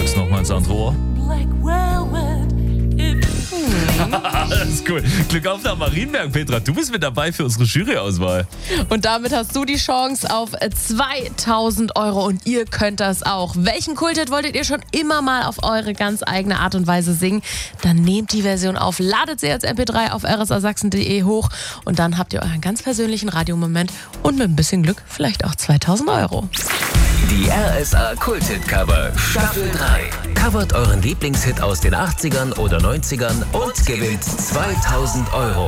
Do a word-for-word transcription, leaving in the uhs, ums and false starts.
Aufs nochmal ins andere Ohr. Das ist cool. Glück auf nach Marienberg, Petra. Du bist mit dabei für unsere Juryauswahl. Und damit hast du die Chance auf zweitausend Euro und ihr könnt das auch. Welchen Kulthit wolltet ihr schon immer mal auf eure ganz eigene Art und Weise singen? Dann nehmt die Version auf, ladet sie als M P drei auf r s a sachsen punkt d e hoch und dann habt ihr euren ganz persönlichen Radiomoment und mit ein bisschen Glück vielleicht auch zweitausend Euro. Die R S A Kulthit-Cover Staffel drei. Covert euren Lieblingshit aus den achtzigern oder neunzigern und gewinnt zweitausend Euro.